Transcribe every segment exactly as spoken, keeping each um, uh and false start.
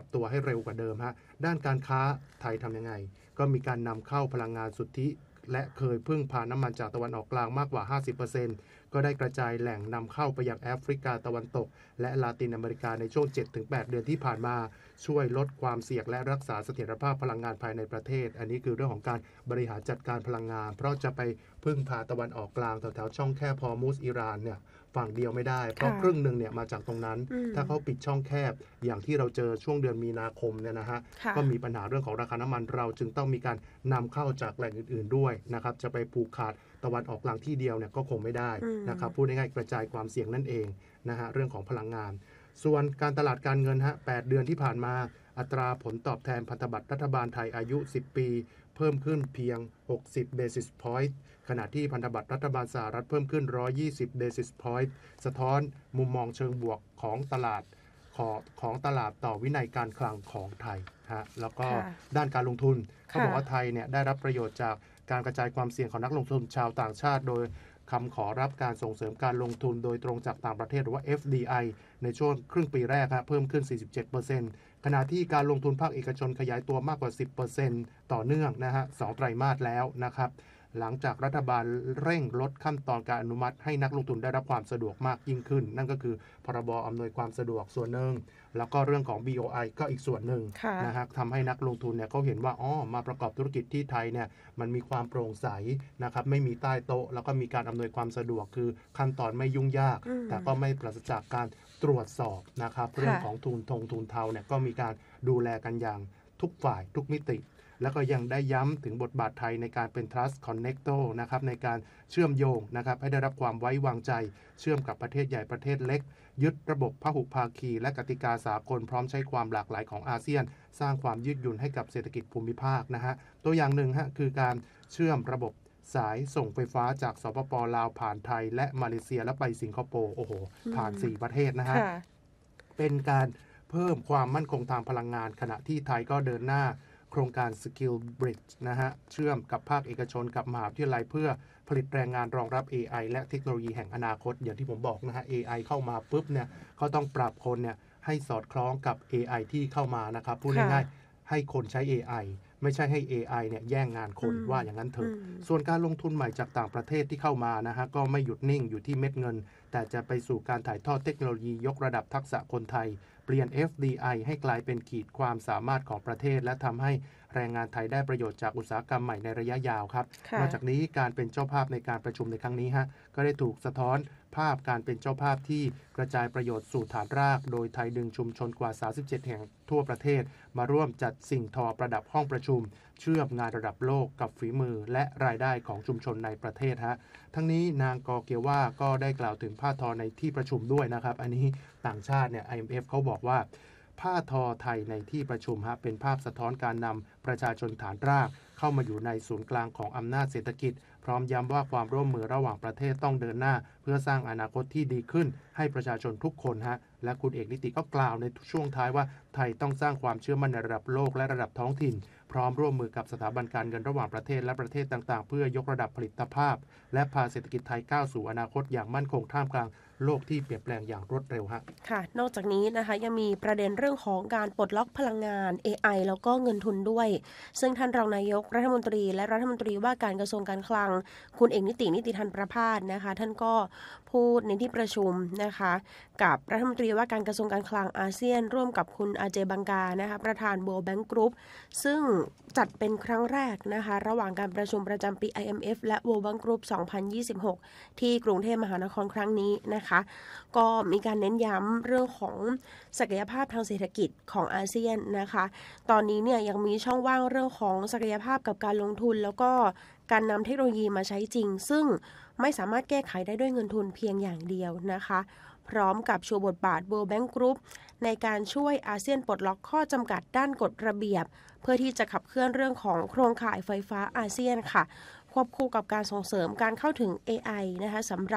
ตัวให้เร็วกว่าเดิมฮะด้านการค้าไทยทำยังไงก็มีการนำเข้าพลังงานสุทธิและเคยพึ่งพาน้ำมันจากตะวันออกกลางมากกว่า ห้าสิบเปอร์เซ็นต์ ก็ได้กระจายแหล่งนำเข้าไปยังแอฟริกาตะวันตกและลาตินอเมริกาในช่วง เจ็ดถึงแปด เดือนที่ผ่านมาช่วยลดความเสี่ยงและรักษาเสถียรภาพพลังงานภายในประเทศอันนี้คือเรื่องของการบริหารจัดการพลังงานเพราะจะไปพึ่งพาตะวันออกกลางแถวๆช่องแคบฮอร์มุซอิหร่านเนี่ยฝั่งเดียวไม่ได้เพราะครึ่งหนึ่งเนี่ยมาจากตรงนั้นถ้าเขาปิดช่องแคบอย่างที่เราเจอช่วงเดือนมีนาคมเนี่ยนะฮะก็มีปัญหาเรื่องของราคาน้ำมันเราจึงต้องมีการนำเข้าจากแหล่งอื่นๆด้วยนะครับจะไปผูกขาดตะวันออกกลางที่เดียวเนี่ยก็คงไม่ได้นะครับพูดง่ายๆกระจายความเสี่ยงนั่นเองนะฮะเรื่องของพลังงานส่วนการตลาดการเงินฮะแปดเดือนที่ผ่านมาอัตราผลตอบแทนพันธบัตรรัฐบาลไทยอายุสิบปีเพิ่มขึ้นเพียงหกสิบ basis point ขณะที่พันธบัตรรัฐบาลสหรัฐเพิ่มขึ้นหนึ่งร้อยยี่สิบ basis point สะท้อนมุมมองเชิงบวกของตลาดของของตลาดต่อวินัยการคลังของไทยฮะแล้วก็ด้านการลงทุนเขาบอกว่าไทยเนี่ยได้รับประโยชน์จากการกระจายความเสี่ยงของนักลงทุนชาวต่างชาติโดยคำขอรับการส่งเสริมการลงทุนโดยตรงจากต่างประเทศหรือว่า เอฟ ดี ไอ ในช่วงครึ่งปีแรกครับเพิ่มขึ้น สี่สิบเจ็ดเปอร์เซ็นต์ ขณะที่การลงทุนภาคเอกชนขยายตัวมากกว่า สิบเปอร์เซ็นต์ ต่อเนื่องนะฮะสองไตรมาสแล้วนะครับหลังจากรัฐบาลเร่งลดขั้นตอนการอนุมัติให้นักลงทุนได้รับความสะดวกมากยิ่งขึ้นนั่นก็คือพรบอำนวยความสะดวกส่วนหนึ่งแล้วก็เรื่องของ บี โอ ไอ ก็อีกส่วนหนึ่งนะฮะทำให้นักลงทุนเนี่ยเขาเห็นว่าอ๋อมาประกอบธุรกิจที่ไทยเนี่ยมันมีความโปร่งใสนะครับไม่มีใต้โต๊ะแล้วก็มีการอำนวยความสะดวกคือขั้นตอนไม่ยุ่งยากแต่ก็ไม่ปราศจากการตรวจสอบนะครับเรื่องของทุนทงทุนเทาเนี่ยก็มีการดูแลกันอย่างทุกฝ่ายทุกมิติแล้วก็ยังได้ย้ำถึงบทบาทไทยในการเป็น Trust Connector นะครับในการเชื่อมโยงนะครับให้ได้รับความไว้วางใจเชื่อมกับประเทศใหญ่ประเทศเล็กยึดระบบพหุภาคีและกติกาสากลพร้อมใช้ความหลากหลายของอาเซียนสร้างความยืดหยุ่นให้กับเศรษฐกิจภูมิภาคนะฮะตัวอย่างหนึ่งฮะคือการเชื่อมระบบสายส่งไฟฟ้าจากสปป.ลาวผ่านไทยและมาเลเซียและไปสิงคโปร์โอ้โหผ่านสี่ประเทศนะฮะเป็นการเพิ่มความมั่นคงทางพลังงานขณะที่ไทยก็เดินหน้าโครงการ Skill Bridge นะฮะเชื่อมกับภาคเอกชนกับมหาวิทยาลัยเพื่อผลิตแรงงานรองรับ เอ ไอ และเทคโนโลยีแห่งอนาคตอย่างที่ผมบอกนะฮะ เอ ไอ เข้ามาปุ๊บเนี่ยเขาต้องปรับคนเนี่ยให้สอดคล้องกับ เอ ไอ ที่เข้ามานะครับพูดง่ายๆให้คนใช้ เอ ไอ ไม่ใช่ให้ เอ ไอ เนี่ยแย่งงานคนว่าอย่างนั้นเถอะส่วนการลงทุนใหม่จากต่างประเทศที่เข้ามานะฮะก็ไม่หยุดนิ่งอยู่ที่เม็ดเงินแต่จะไปสู่การถ่ายทอดเทคโนโลยียกระดับทักษะคนไทยเปลี่ยน เอฟ ดี ไอ ให้กลายเป็นขีดความสามารถของประเทศและทำให้แรงงานไทยได้ประโยชน์จากอุตสาหกรรมใหม่ในระยะยาวครับนอกจากนี้การเป็นเจ้าภาพในการประชุมในครั้งนี้ฮะก็ได้ถูกสะท้อนภาพการเป็นเจ้าภาพที่กระจายประโยชน์สู่ฐานรากโดยไทยดึงชุมชนกว่าสามสิบเจ็ดแห่งทั่วประเทศมาร่วมจัดสิ่งทอประดับห้องประชุมเชื่อมงานระดับโลกกับฝีมือและรายได้ของชุมชนในประเทศฮะทั้งนี้นางกอเกียวว่าก็ได้กล่าวถึงผ้าทอในที่ประชุมด้วยนะครับอันนี้ต่างชาติเนี่ย ไอ เอ็ม เอฟ เขาบอกว่าผ้าทอไทยในที่ประชุมฮะเป็นภาพสะท้อนการนำประชาชนฐานรากเข้ามาอยู่ในศูนย์กลางของอำนาจเศรษฐกิจพร้อมย้ำว่าความร่วมมือระหว่างประเทศต้องเดินหน้าเพื่อสร้างอนาคตที่ดีขึ้นให้ประชาชนทุกคนฮะและคุณเอกนิติก็กล่าวในช่วงท้ายว่าไทยต้องสร้างความเชื่อมั่นในระดับโลกและระดับท้องถิ่นพร้อมร่วมมือกับสถาบันการเงินระหว่างประเทศและประเทศต่างๆเพื่อยกระดับผลิตภาพและพาเศรษฐกิจไทยก้าวสู่อนาคตอย่างมั่นคงท่ามกลางโลกที่เปลี่ยนแปลงอย่างรวดเร็วฮะค่ะนอกจากนี้นะคะยังมีประเด็นเรื่องของการปลดล็อกพลังงาน เอ ไอ แล้วก็เงินทุนด้วยซึ่งท่านรองนายกรัฐมนตรีและรัฐมนตรีว่าการกระทรวงการคลังคุณเอกนิตินิติธันประภาสนะคะท่านก็พูดในที่ประชุมนะคะกับรัฐมนตรีว่าการกระทรวงการคลังอาเซียนร่วมกับคุณอาเจบังกานะคะประธาน World Bank Group ซึ่งจัดเป็นครั้งแรกนะคะระหว่างการประชุมประจำปี ไอ เอ็ม เอฟ และ World Bank Group สองพันยี่สิบหกที่กรุงเทพมหานครครั้งนี้นะคะก็มีการเน้นย้ำเรื่องของศักยภาพทางเศรษฐกิจของอาเซียนนะคะตอนนี้เนี่ยยังมีช่องว่างเรื่องของศักยภาพกับการลงทุนแล้วก็การนำเทคโนโลยีมาใช้จริงซึ่งไม่สามารถแก้ไขได้ด้วยเงินทุนเพียงอย่างเดียวนะคะพร้อมกับโชว์บทบาท World Bank Group ในการช่วยอาเซียนปลดล็อกข้อจำกัดด้านกฎระเบียบเพื่อที่จะขับเคลื่อนเรื่องของโครงข่ายไฟฟ้าอาเซียนค่ะควบคู่กับการส่งเสริมการเข้าถึง เอ ไอ นะคะสำหรับผ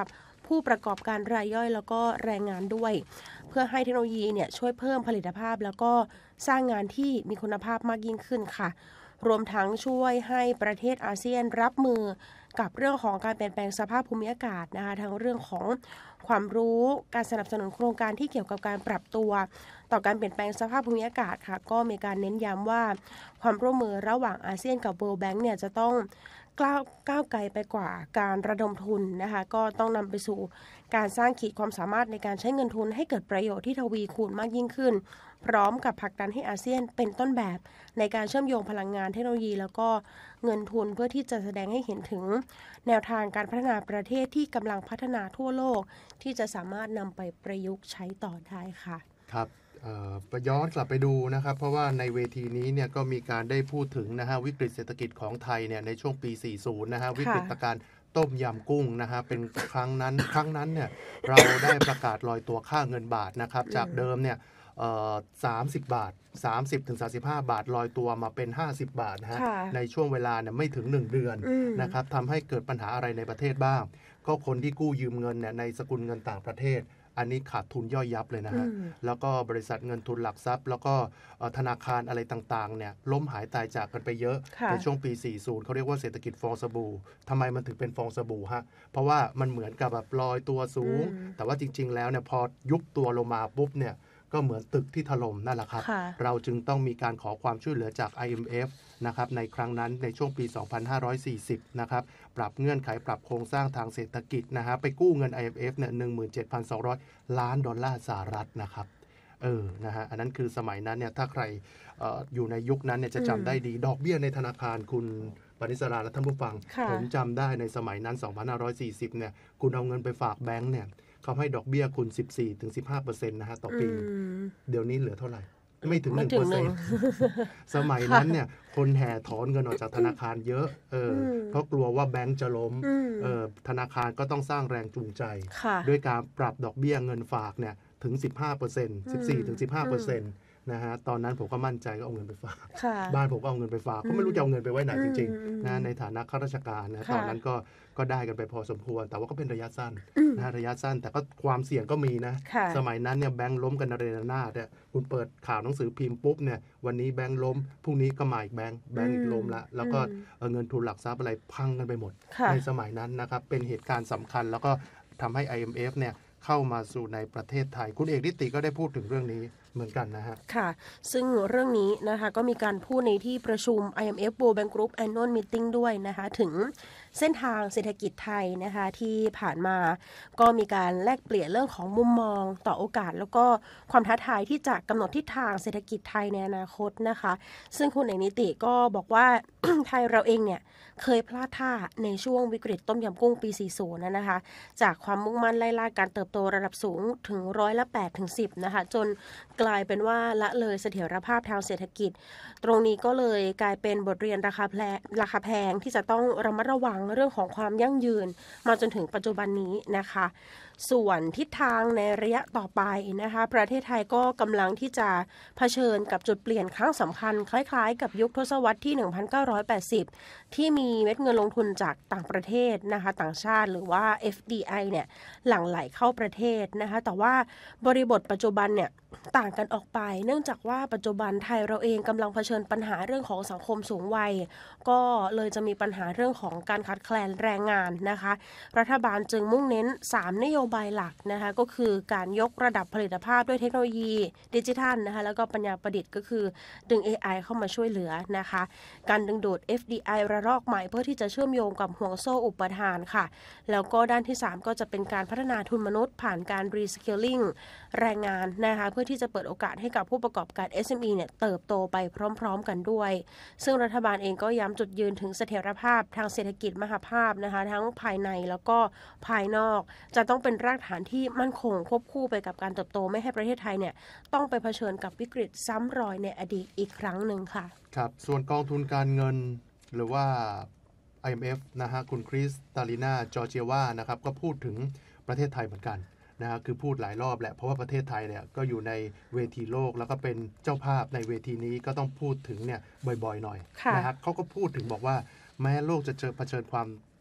ผู้ประกอบการรายย่อยแล้วก็แรงงานด้วยเพื่อให้เทคโนโลยีเนี่ยช่วยเพิ่มผลิตภาพแล้วก็สร้างงานที่มีคุณภาพมากยิ่งขึ้นค่ะรวมทั้งช่วยให้ประเทศอาเซียนรับมือกับเรื่องของการเปลี่ยนแปลงสภาพภูมิอากาศนะคะทั้งเรื่องของความรู้การสนับสนุนโครงการที่เกี่ยวกับการปรับตัวต่อการเปลี่ยนแปลงสภาพภูมิอากาศค่ะก็มีการเน้นย้ำว่าความร่วมมือระหว่างอาเซียนกับ World Bank เนี่ยจะต้องก้าวก้าวไกลไปกว่าการระดมทุนนะคะก็ต้องนำไปสู่การสร้างขีดความสามารถในการใช้เงินทุนให้เกิดประโยชน์ที่ทวีคูณมากยิ่งขึ้นพร้อมกับผลักดันให้อาเซียนเป็นต้นแบบในการเชื่อมโยงพลังงานเทคโนโลยีแล้วก็เงินทุนเพื่อที่จะแสดงให้เห็นถึงแนวทางการพัฒนาประเทศที่กำลังพัฒนาทั่วโลกที่จะสามารถนำไปประยุกต์ใช้ต่อได้ค่ะครับไปย้อนกลับไปดูนะครับเพราะว่าในเวทีนี้เนี่ยก็มีการได้พูดถึงนะฮะวิกฤตเศรษฐกิจของไทยเนี่ยในช่วงปี สี่สิบ นะฮะวิกฤตการต้มยำกุ้งนะฮะเป็นครั้งนั้นครั้งนั้นเนี่ยเราได้ประกาศลอยตัวค่าเงินบาทนะครับจากเดิมเนี่ยสามสิบบาท สามสิบถึงสามสิบห้า บาทลอยตัวมาเป็นห้าสิบบาทนะฮะในช่วงเวลาเนี่ยไม่ถึงหนึ่งเดือนนะครับทำให้เกิดปัญหาอะไรในประเทศบ้างก็คนที่กู้ยืมเงินเนี่ยในสกุลเงินต่างประเทศอันนี้ขาดทุนย่อยยับเลยนะฮะแล้วก็บริษัทเงินทุนหลักทรัพย์แล้วก็ธนาคารอะไรต่างๆเนี่ยล้มหายตายจากกันไปเยอะในช่วงปี สี่สิบ เขาเรียกว่าเศรษฐกิจฟองสบู่ทำไมมันถึงเป็นฟองสบู่ฮะเพราะว่ามันเหมือนกับแบบลอยตัวสูงแต่ว่าจริงๆแล้วเนี่ยพอยุบตัวลงมาปุ๊บเนี่ยก็เหมือนตึกที่ถล่มนั่นแหละครับเราจึงต้องมีการขอความช่วยเหลือจาก ไอ เอ็ม เอฟ นะครับในครั้งนั้นในช่วงปี สองพันห้าร้อยสี่สิบ นะครับปรับเงื่อนไขปรับโครงสร้างทางเศรษฐกิจนะฮะไปกู้เงิน ไอ เอ็ม เอฟ เนี่ย หนึ่งหมื่นเจ็ดพันสองร้อย ล้านดอลลาร์สหรัฐนะครับเออนะฮะอันนั้นคือสมัยนั้นเนี่ยถ้าใคร อ, ออยู่ในยุคนั้นเนี่ยจะจำได้ดีดอกเบี้ยในธนาคารคุณปณิสราและท่านผู้ฟังผมจำได้ในสมัยนั้น สองพันห้าร้อยสี่สิบ เนี่ยคุณเอาเงินไปฝากแบงก์เนี่ยเขาให้ดอกเบี้ยคุณ สิบสี่ถึงสิบห้าเปอร์เซ็นต์ นะฮะต่อปีเดี๋ยวนี้เหลือเท่าไหร่ไม่ถึง หนึ่งเปอร์เซ็นต์ สมัยนั้นเนี่ยคนแห่ถอนเงินออกจากธนาคารเยอะเออเพราะกลัวว่าแบงก์จะล้มเออธนาคารก็ต้องสร้างแรงจูงใจด้วยการปรับดอกเบี้ยเงินฝากเนี่ยถึง สิบห้าเปอร์เซ็นต์ สิบสี่ถึงสิบห้าเปอร์เซ็นต์นะฮะตอนนั้นผมก็มั่นใจก็เอาเงินไปฝากบ้านผมก็เอาเงินไปฝากก็ไม่รู้จะเอาเงินไปไว้ไหนจริงๆนะในฐานะข้าราชการนะตอนนั้นก็ก็ได้กันไปพอสมควรแต่ว่าก็เป็นระยะสั้นนะระยะสั้นแต่ก็ความเสี่ยงก็มีนะสมัยนั้นเนี่ยแบงค์ล้มกันระเนระนาดเนี่ยคุณเปิดข่าวหนังสือพิมพ์ปุ๊บเนี่ยวันนี้แบงค์ล้มพรุ่งนี้ก็มาอีกแบงค์แบงค์อีกล้มละแล้วก็เงินทุนหลักทรัพย์อะไรพังกันไปหมดในสมัยนั้นนะครับเป็นเหตุการณ์สำคัญแล้วก็ทำให้ ไอ เอ็ม เอฟ เนี่ยเข้ามาสู่ในประเทศไทยคุณเอกนิติก็ได้พูดถึงเรื่องนี้เหมือนกันนะฮะค่ะซึ่งเรื่องนี้นะคะก็มีการพูดในที่ประชุม ไอ เอ็ม เอฟ World Bank Group Annual Meeting ด้วยนะคะถึงเส้นทางเศรษฐกิจไทยนะคะที่ผ่านมาก็มีการแลกเปลี่ยนเรื่องของมุมมองต่อโอกาสแล้วก็ความท้าทายที่จะกำหนดทิศทางเศรษฐกิจไทยในอนาคตนะคะซึ่งคุณเอกนิติก็บอกว่า ไทยเราเองเนี่ยเคยพลาดท่าในช่วงวิกฤตต้มยำกุ้งปี สี่สิบ นะนะคะจากความมุ่งมั่นไล่ล่าการเติบโตระดับสูงถึงร้อยละแปดถึงสิบนะคะจนกลายเป็นว่าละเลยเสถียรภาพทางเศรษฐกิจตรงนี้ก็เลยกลายเป็นบทเรียนราคาแพงราคาแพงที่จะต้องระมัดระวังเรื่องของความยั่งยืนมาจนถึงปัจจุบันนี้นะคะส่วนทิศทางในระยะต่อไปนะคะประเทศไทยก็กำลังที่จะเผชิญกับจุดเปลี่ยนครั้งสำคัญคล้ายๆกับยุคทศวรรษที่ หนึ่งพันเก้าร้อยแปดสิบ ที่มีเม็ดเงินลงทุนจากต่างประเทศนะคะต่างชาติหรือว่า เอฟ ดี ไอ เนี่ยหลั่งไหลเข้าประเทศนะคะแต่ว่าบริบทปัจจุบันเนี่ยต่างกันออกไปเนื่องจากว่าปัจจุบันไทยเราเองกำลังเผชิญปัญหาเรื่องของสังคมสูงวัยก็เลยจะมีปัญหาเรื่องของการขาดแคลนแรงงานนะคะรัฐบาลจึงมุ่งเน้นสามนโยบายหลักนะคะก็คือการยกระดับผลิตภาพด้วยเทคโนโลยีดิจิทัลนะคะแล้วก็ปัญญาประดิษฐ์ก็คือดึง เอ ไอ เข้ามาช่วยเหลือนะคะการดึงดูด เอฟ ดี ไอ ระลอกใหม่เพื่อที่จะเชื่อมโยงกับห่วงโซ่อุปทานค่ะแล้วก็ด้านที่สามก็จะเป็นการพัฒนาทุนมนุษย์ผ่านการ Reskilling แรงงานนะคะเพื่อที่จะเปิดโอกาสให้กับผู้ประกอบการ เอส เอ็ม อี เนี่ยเติบโตไปพร้อมๆกันด้วยซึ่งรัฐบาลเองก็ย้ำจุดยืนถึงเสถียรภาพทางเศรษฐกิจมหภาพนะคะทั้งภายในแล้วก็ภายนอกจะต้องเป็นรากฐานที่มั่นคงควบคู่ไปกับการเติบโตไม่ให้ประเทศไทยเนี่ยต้องไปเผชิญกับวิกฤตซ้ำรอยในอดีตอีกครั้งหนึ่งค่ะครับส่วนกองทุนการเงินหรือว่า ไอ เอ็ม เอฟ นะฮะคุณคริสตาลินาจอร์เจียวานะครับก็พูดถึงประเทศไทยเหมือนกันนะฮะคือพูดหลายรอบแหละเพราะว่าประเทศไทยเนี่ยก็อยู่ในเวทีโลกแล้วก็เป็นเจ้าภาพในเวทีนี้ก็ต้องพูดถึงเนี่ยบ่อยๆหน่อยนะฮะเขาก็พูดถึงบอกว่าแม้โลกจะเจอเผชิญความ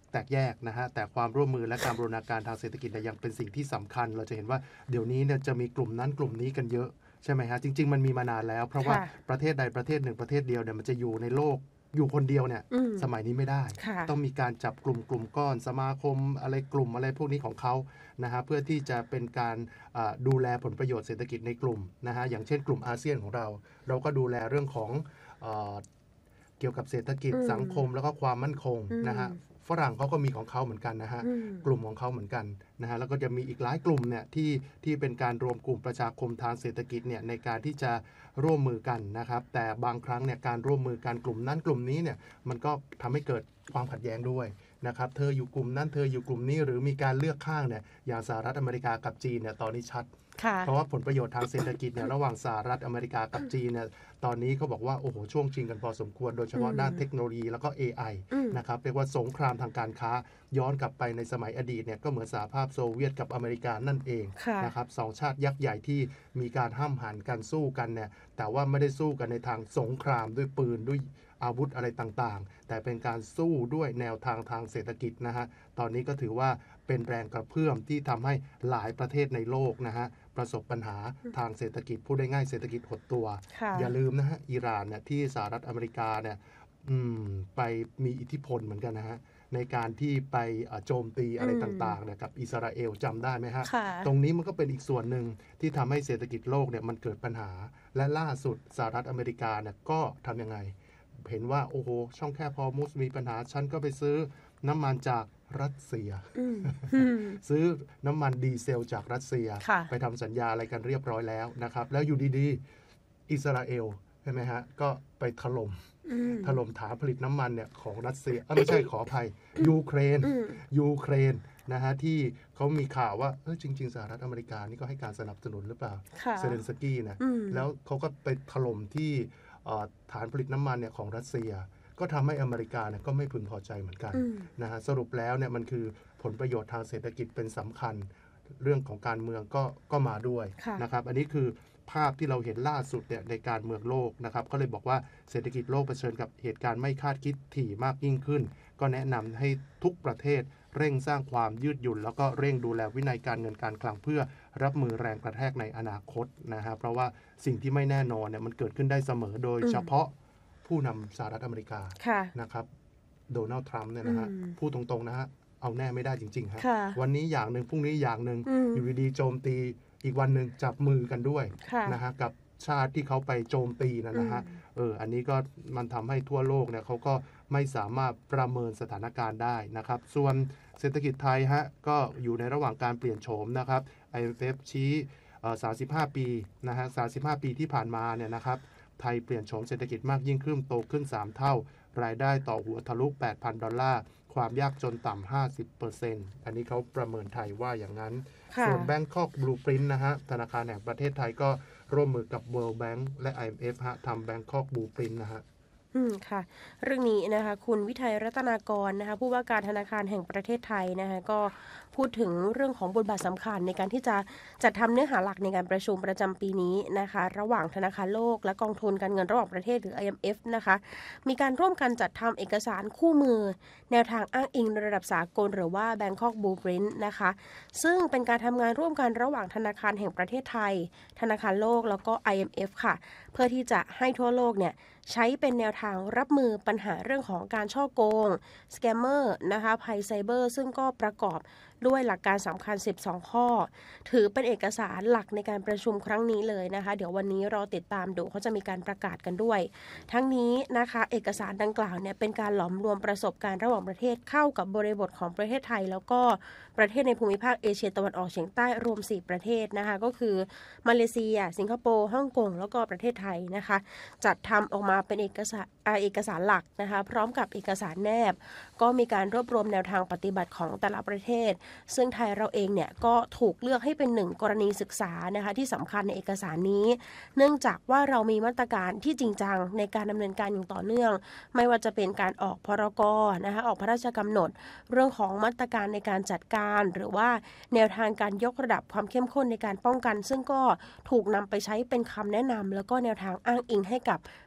แตกแยกนะฮะแต่ความร่วมมือและการบูรณาการทางเศรษฐกิจยังเป็นสิ่งที่สำคัญเราจะเห็นว่าเดี๋ยวนี้เนี่ยจะมีกลุ่มนั้นกลุ่มนี้กันเยอะใช่ไหมฮะจริงๆมันมีมานานแล้วเพราะว่าประเทศใดประเทศหนึ่งประเทศเดียวเนี่ยมันจะอยู่ในโลกอยู่คนเดียวเนี่ยสมัยนี้ไม่ได้ต้องมีการจับกลุ่มกลุ่มก้อนสมาคมอะไรกลุ่มอะไรพวกนี้ของเขานะฮะเพื่อที่จะเป็นการดูแลผลประโยชน์เศรษฐกิจในกลุ่มนะฮะอย่างเช่นกลุ่มอาเซียนของเราเราก็ดูแลเรื่องของเอ่อเกี่ยวกับเศรษฐกิจสังคมแล้วก็ความมั่นคงนะฮะฝรั่งเขาก็มีของเขาเหมือนกันนะฮะกลุ่มของเขาเหมือนกันนะฮะแล้วก็จะมีอีกหลายกลุ่มเนี่ยที่ที่เป็นการรวมกลุ่มประชาคมทางเศรษฐกิจเนี่ยในการที่จะร่วมมือกันนะครับแต่บางครั้งเนี่ยการร่วมมือกันกลุ่มนั้นกลุ่มนี้เนี่ยมันก็ทำให้เกิดความขัดแย้งด้วยนะครับเธออยู่กลุ่มนั้นเธออยู่กลุ่มนี้หรือมีการเลือกข้างเนี่ยอย่างสหรัฐอเมริกากับจีนเนี่ยตอนนี้ชัดเพราะว่าผลประโยชน์ทางเศรษฐกิจเนี่ยระหว่างสหรัฐอเมริกากับจีนเนี่ยตอนนี้เขาบอกว่าโอ้โหช่วงชิงกันพอสมควรโดยเฉพาะด้านเทคโนโลยีแล้วก็ เอ ไอ นะครับเรียกว่าสงครามทางการค้าย้อนกลับไปในสมัยอดีตเนี่ยก็เหมือนสหภาพโซเวียตกับอเมริกานั่นเองนะครับสองชาติยักษ์ใหญ่ที่มีการห้ำหั่นกันสู้กันเนี่ยแต่ว่าไม่ได้สู้กันในทางสงครามด้วยปืนด้วยอาวุธอะไรต่างๆแต่เป็นการสู้ด้วยแนวทางทางเศรษฐกิจนะฮะตอนนี้ก็ถือว่าเป็นแรงกระเพื่อมที่ทำให้หลายประเทศในโลกนะฮะประสบปัญหาทางเศรษฐกิจพูดได้ง่ายเศรษฐกิจหดตัวอย่าลืมนะฮะอิหร่านเนี่ยที่สหรัฐอเมริกาเนี่ยไปมีอิทธิพลเหมือนกันนะฮะในการที่ไปโจมตีอะไรต่างๆเนี่ยกับอิสราเอลจำได้ไหมฮะตรงนี้มันก็เป็นอีกส่วนหนึ่งที่ทำให้เศรษฐกิจโลกเนี่ยมันเกิดปัญหาและล่าสุดสหรัฐอเมริกาเนี่ยก็ทำยังไงเห็นว่าโอ้โหช่องแคบฮอร์มุซมีปัญหาฉันก็ไปซื้อน้ำมันจากรัสเซีย ซื้อน้ำมันดีเซลจากรัสเซียไปทำสัญญาอะไรกันเรียบร้อยแล้วนะครับแล้วอยู่ดีๆอิสราเอลใช่ไหมฮะก็ไปถล่มถล่มฐานผลิตน้ำมันเนี่ยของรัสเซียไม่ใช่ขออภัยยูเครนยูเครนนะฮะที่เขามีข่าวว่าเออจริงๆสหรัฐอเมริกานี่ก็ให้การสนับสนุนหรือเปล่าเซเลนสกี้นะแล้วเขาก็ไปถล่มที่ฐานผลิตน้ำมันเนี่ยของรัสเซียก็ทำให้อเมริกาเนี่ยก็ไม่พึงพอใจเหมือนกันนะฮะสรุปแล้วเนี่ยมันคือผลประโยชน์ทางเศรษฐกิจเป็นสำคัญเรื่องของการเมืองก็ก็มาด้วยนะครับอันนี้คือภาพที่เราเห็นล่าสุดเนี่ยในการเมืองโลกนะครับก็เลยบอกว่าเศรษฐกิจโลกเผชิญกับเหตุการณ์ไม่คาดคิดถี่มากยิ่งขึ้นก็แนะนำให้ทุกประเทศเร่งสร้างความยืดหยุ่นแล้วก็เร่งดูแลวินัยการเงินการคลังเพื่อรับมือแรงกระแทกในอนาคตนะฮะเพราะว่าสิ่งที่ไม่แน่นอนเนี่ยมันเกิดขึ้นได้เสมอโดยเฉพาะผู้นำสหรัฐอเมริกานะครับโดนัลด์ทรัมป์เนี่ยนะฮะพูดตรงๆนะฮะเอาแน่ไม่ได้จริงๆครับวันนี้อย่างหนึ่งพรุ่งนี้อย่างหนึ่งอยู่ดีๆโจมตีอีกวันหนึ่งจับมือกันด้วยนะฮะกับชาติที่เขาไปโจมตีนะนะฮะเอออันนี้ก็มันทำให้ทั่วโลกเนี่ยเขาก็ไม่สามารถประเมินสถานการณ์ได้นะครับส่วนเศรษฐกิจไทยฮะก็อยู่ในระหว่างการเปลี่ยนโฉมนะครับ ไอ เอ็ม เอฟ ชี้สามสิบห้าปีนะฮะสามสิบห้าปีที่ผ่านมาเนี่ยนะครับไทยเปลี่ยนโฉมเศรษฐกิจมากยิ่งขึ้นโตขึ้นสามเท่ารายได้ต่อหัวทะลุ แปดพัน ดอลลาร์ความยากจนต่ำ ห้าสิบเปอร์เซ็นต์ อันนี้เขาประเมินไทยว่าอย่างนั้นส่วน Bangkok Blueprint นะฮะธนาคารแห่งประเทศไทยก็ร่วมมือกับ World Bank และ ไอ เอ็ม เอฟ ฮะทำ Bangkok Blueprint นะฮะอืมค่ะเรื่องนี้นะคะคุณวิทัยรัตนากรนะคะผู้ว่าการธนาคารแห่งประเทศไทยนะคะก็พูดถึงเรื่องของบทบาทสำคัญในการที่จะจัดทำเนื้อหาหลักในการประชุมประจำปีนี้นะคะระหว่างธนาคารโลกและกองทุนการเงินระหว่างประเทศหรือ ไอ เอ็ม เอฟ นะคะมีการร่วมกันจัดทำเอกสารคู่มือแนวทางอ้างอิงระดับสากลหรือว่า Bangkok Blueprint นะคะซึ่งเป็นการทำงานร่วมกันระหว่างธนาคารแห่งประเทศไทยธนาคารโลกแล้วก็ ไอ เอ็ม เอฟ ค่ะเพื่อที่จะให้ทั่วโลกเนี่ยใช้เป็นแนวทางรับมือปัญหาเรื่องของการฉ้อโกงสแกมเมอร์นะคะภัยไซเบอร์ซึ่งก็ประกอบด้วยหลักการสำคัญสิบสองข้อถือเป็นเอกสารหลักในการประชุมครั้งนี้เลยนะคะเดี๋ยววันนี้รอติดตามดูเขาจะมีการประกาศกันด้วยทั้งนี้นะคะเอกสารดังกล่าวเนี่ยเป็นการหลอมรวมประสบการณ์ระหว่างประเทศเข้ากับบริบทของประเทศไทยแล้วก็ประเทศในภูมิภาคเอเชียตะวันออกเฉียงใต้รวมสี่ประเทศนะคะก็คือมาเลเซียสิงคโปร์ฮ่องกงแล้วก็ประเทศไทยนะคะจัดทำออกมาเป็นเอกสารเอกสารหลักนะคะพร้อมกับเอกสารแนบก็มีการรวบรวมแนวทางปฏิบัติของแต่ละประเทศซึ่งไทยเราเองเนี่ยก็ถูกเลือกให้เป็นหนึ่งกรณีศึกษานะคะที่สำคัญในเอกสารนี้เนื่องจากว่าเรามีมาตรการที่จริงจังในการดำเนินการอย่างต่อเนื่องไม่ว่าจะเป็นการออกพรกนะคะออกพระราชกำหนดเรื่องของมาตรการในการจัดการหรือว่าแนวทางการยกระดับความเข้มข้นในการป้องกันซึ่งก็ถูกนำไปใช้เป็นคำแนะนำแล้วก็แนวทางอ้างอิงให้กับ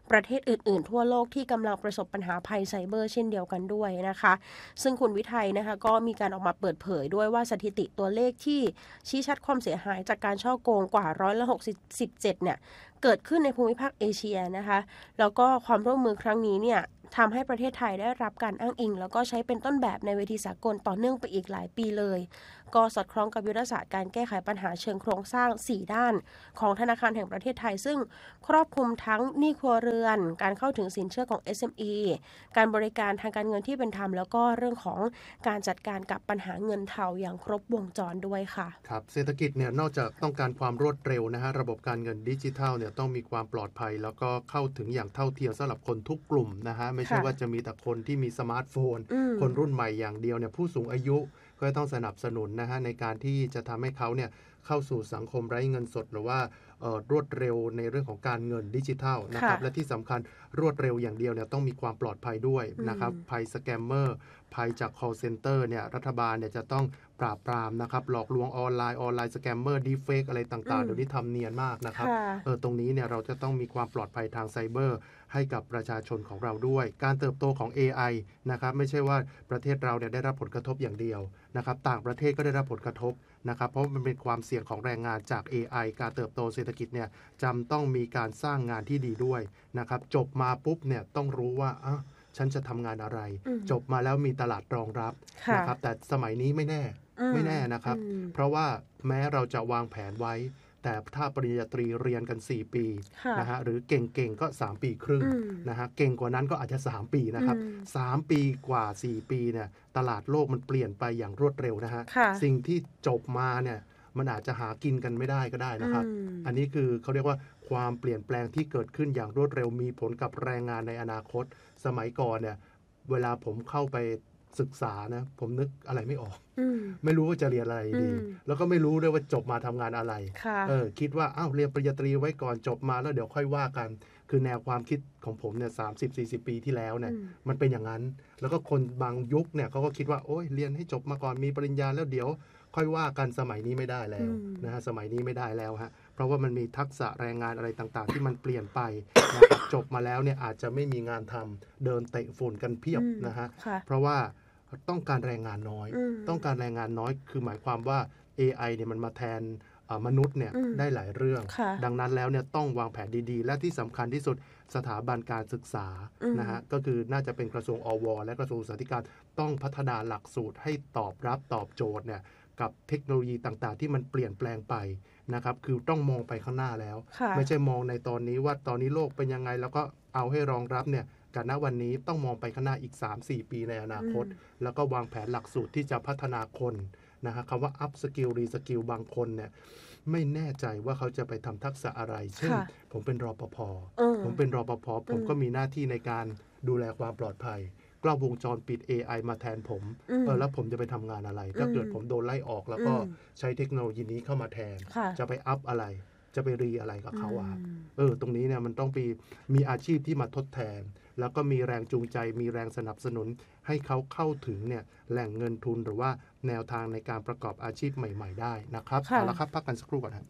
ประเทศอื่นๆทั่วโลกที่กำลังประสบปัญหาภัยไซเบอร์เช่นเดียวกันด้วยนะคะซึ่งคุณวิทัยนะคะก็มีการออกมาเปิดเผยด้วยว่าสถิติตัวเลขที่ชี้ชัดความเสียหายจากการฉ้อโกงกว่าร้อยละหกสิบเจ็ดเนี่ยเกิดขึ้นในภูมิภาคเอเชียนะคะแล้วก็ความร่วมมือครั้งนี้เนี่ยทำให้ประเทศไทยได้รับการอ้างอิงแล้วก็ใช้เป็นต้นแบบในเวทีสากลต่อเนื่องไปอีกหลายปีเลยก็สอดคล้องกับยุทธศาสตร์การแก้ไขปัญหาเชิงโครงสร้างสี่ด้านของธนาคารแห่งประเทศไทยซึ่งครอบคลุมทั้งหนี้ครัวเรือนการเข้าถึงสินเชื่อของ เอส เอ็ม อี การบริการทางการเงินที่เป็นธรรมแล้วก็เรื่องของการจัดการกับปัญหาเงินเทาอย่างครบวงจรด้วยค่ะครับเศรษฐกิจเนี่ยนอกจากต้องการความรวดเร็วนะฮะระบบการเงินดิจิทัลเนี่ยต้องมีความปลอดภัยแล้วก็เข้าถึงอย่างเท่าเทียมสำหรับคนทุกกลุ่มนะฮะไม่ใช่ว่าจะมีแต่คนที่มีสมาร์ทโฟนคนรุ่นใหม่อย่างเดียวเนี่ยผู้สูงอายุก็ต้องสนับสนุนนะฮะในการที่จะทำให้เขาเนี่ยเข้าสู่สังคมไร้เงินสดหรือว่ารวดเร็วในเรื่องของการเงินดิจิทัลนะครับและที่สำคัญรวดเร็วอย่างเดียวเนี่ยต้องมีความปลอดภัยด้วยนะครับภัยสแกมเมอร์ภัยจาก call center เนี่ยรัฐบาลเนี่ยจะต้องปราบปรามนะครับหลอกลวงออนไลน์ออนไลน์สแกมเมอร์ดีเฟกอะไรต่างๆเดี๋ยวนี้ทำเนียนมากนะครับเออตรงนี้เนี่ยเราจะต้องมีความปลอดภัยทางไซเบอร์ให้กับประชาชนของเราด้วยการเติบโตของ เอ ไอ นะครับไม่ใช่ว่าประเทศเราเนี่ยได้รับผลกระทบอย่างเดียวนะครับต่างประเทศก็ได้รับผลกระทบนะครับเพราะมันเป็นความเสี่ยงของแรงงานจาก เอ ไอ การเติบโตเศรษฐกิจเนี่ยจำต้องมีการสร้างงานที่ดีด้วยนะครับจบมาปุ๊บเนี่ยต้องรู้ว่าอ่ะฉันจะทำงานอะไรจบมาแล้วมีตลาดรองรับนะครับแต่สมัยนี้ไม่แน่ไม่แน่นะครับเพราะว่าแม้เราจะวางแผนไว้แต่ถ้าปริญญาตรีเรียนกันสี่ปีนะฮะหรือเก่งๆก็สามปีครึ่งนะฮะเก่งกว่านั้นก็อาจจะสามปีนะครับสามปีกว่าสี่ปีเนี่ยตลาดโลกมันเปลี่ยนไปอย่างรวดเร็วนะฮะสิ่งที่จบมาเนี่ยมันอาจจะหากินกันไม่ได้ก็ได้นะครับอันนี้คือเขาเรียกว่าความเปลี่ยนแปลงที่เกิดขึ้นอย่างรวดเร็วมีผลกับแรงงานในอนาคตสมัยก่อนเนี่ยเวลาผมเข้าไปศึกษานะผมนึกอะไรไม่ออกไม่รู้ว่าจะเรียนอะไรดีแล้วก็ไม่รู้ด้วยว่าจบมาทำงานอะไรเออคิดว่าอ้าวเรียนปริญญาตรีไว้ก่อนจบมาแล้วเดี๋ยวค่อยว่ากันคือแนวความคิดของผมเนี่ยสามสิบสี่สิบปีที่แล้วเนี่ยมันเป็นอย่างนั้นแล้วก็คนบางยุคเนี่ยเขาก็คิดว่าโอ้ยเรียนให้จบมาก่อนมีปริญญาแล้วเดี๋ยวค่อยว่ากันสมัยนี้ไม่ได้แล้วนะฮะสมัยนี้ไม่ได้แล้วฮะเพราะว่ามันมีทักษะแรงงานอะไรต่างๆที่มันเปลี่ยนไปนะครับจบมาแล้วเนี่ยอาจจะไม่มีงานทำเดินเตะฝุ่นกันเพียบนะฮะเพราะว่าต้องการแรงงานน้อยต้องการแรงงานน้อยคือหมายความว่า เอ ไอ เนี่ยมันมาแทนมนุษย์เนี่ยได้หลายเรื่องดังนั้นแล้วเนี่ยต้องวางแผนดีๆและที่สำคัญที่สุดสถาบันการศึกษานะฮะก็คือน่าจะเป็นกระทรวงอวและกระทรวงศึกษาธิการต้องพัฒนาหลักสูตรให้ตอบรับตอบโจทย์เนี่ยกับเทคโนโลยีต่างๆที่มันเปลี่ยนแปลงไปนะครับคือต้องมองไปข้างหน้าแล้วไม่ใช่มองในตอนนี้ว่าตอนนี้โลกเป็นยังไงแล้วก็เอาให้รองรับเนี่ยกันณวันนี้ต้องมองไปข้างหน้าอีก สามสี่ ปีในอนาคตแล้วก็วางแผนหลักสูตรที่จะพัฒนาคนนะฮะคำว่า up skill re skill บางคนเนี่ยไม่แน่ใจว่าเขาจะไปทำทักษะอะไรเช่นผมเป็นรปภผมเป็นรปภผมก็มีหน้าที่ในการดูแลความปลอดภัยกล้องวงจรปิด เอ ไอ มาแทนผมเออแล้วผมจะไปทำงานอะไรถ้าเกิดผมโดนไล่ออกแล้วก็ใช้เทคโนโลยีนี้เข้ามาแทนจะไปอัพอะไรจะไปรีอะไรกับเขาอ่ะเออตรงนี้เนี่ยมันต้องมีมีอาชีพที่มาทดแทนแล้วก็มีแรงจูงใจมีแรงสนับสนุนให้เขาเข้าถึงเนี่ยแหล่งเงินทุนหรือว่าแนวทางในการประกอบอาชีพใหม่ๆได้นะครับเอาละครับพักกันสักครู่ก่อนครับ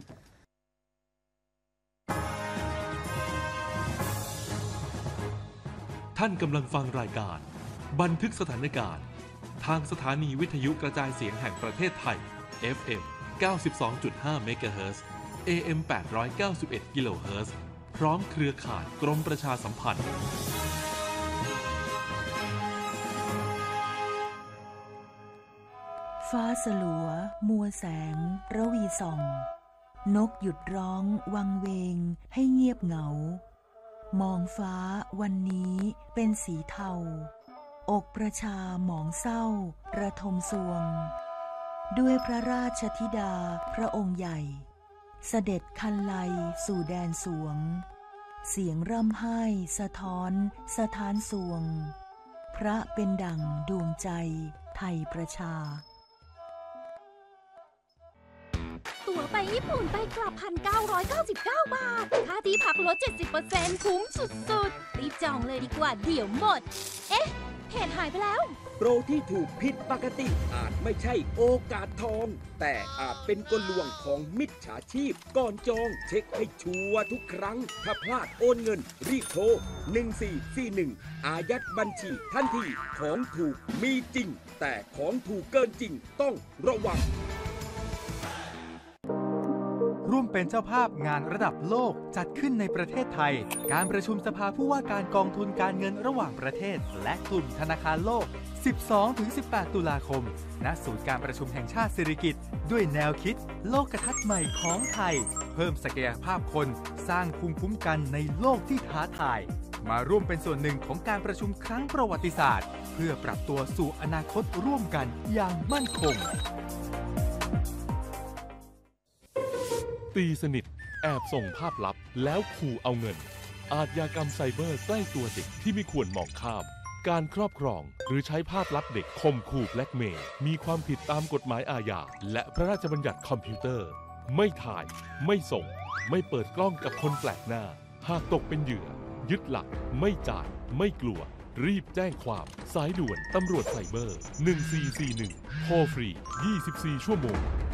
ท่านกำลังฟังรายการบันทึกสถานการณ์ทางสถานีวิทยุกระจายเสียงแห่งประเทศไทย เอฟ เอ็ม เก้าสิบสองจุดห้า เมกะเฮิรตซ์ เอ เอ็ม แปดร้อยเก้าสิบเอ็ด กิโลเฮิรตซ์พร้อมเครือข่ายกรมประชาสัมพันธ์ฟ้าสลัวมัวแสงระวีส่องนกหยุดร้องวังเวงให้เงียบเหงามองฟ้าวันนี้เป็นสีเทาอกประชาหมองเศร้าระทมสวงด้วยพระราชธิดาพระองค์ใหญ่เสด็จคันไลสู่แดนสวงเสียงร่ำไห้สะท้อนสะท้านสวงพระเป็นดั่งดวงใจไทยประชาตั๋วไปญี่ปุ่นไปกลับ หนึ่งพันเก้าร้อยเก้าสิบเก้า บาทค่าที่พักลด เจ็ดสิบเปอร์เซ็นต์ คุ้มสุดๆรีบจองเลยดีกว่าเดี๋ยวหมดเอ๊ะเพจหายไปแล้วโปรที่ถูกผิดปกติอาจไม่ใช่โอกาสทองแต่อาจเป็นกลลวงของมิจฉาชีพก่อนจองเช็คให้ชัวร์ทุกครั้งถ้าพลาดโอนเงินรีบโทรหนึ่งสี่สี่หนึ่งอายัดบัญชีทันทีของถูกมีจริงแต่ของถูกเกินจริงต้องระวังร่วมเป็นเจ้าภาพงานระดับโลกจัดขึ้นในประเทศไทยการประชุมสภาผู้ว่าการกองทุนการเงินระหว่างประเทศและกลุ่มธนาคารโลก สิบสองถึงสิบแปด ตุลาคม ณ ศูนย์การประชุมแห่งชาติสิริกิติ์ด้วยแนวคิดโลกทัศน์ใหม่ของไทยเพิ่มศักยภาพคนสร้างภูมิคุ้มกันในโลกที่ท้าทายมาร่วมเป็นส่วนหนึ่งของการประชุมครั้งประวัติศาสตร์เพื่อปรับตัวสู่อนาคตร่วมกันอย่างมั่นคงตีสนิทแอบส่งภาพลับแล้วขู่เอาเงินอาชญากรรมไซเบอร์ใกล้ตัวเด็กที่ไม่ควรมองข้ามการครอบครองหรือใช้ภาพลับเด็กข่มขู่แบล็กเมย์มีความผิดตามกฎหมายอาญาและพระราชบัญญัติคอมพิวเตอร์ไม่ถ่ายไม่ส่งไม่เปิดกล้องกับคนแปลกหน้าหากตกเป็นเหยื่อยึดหลักไม่จ่ายไม่กลัวรีบแจ้งความสายด่วนตำรวจไซเบอร์หนึ่งสี่สี่หนึ่งโทรฟรียี่สิบสี่ชั่วโมง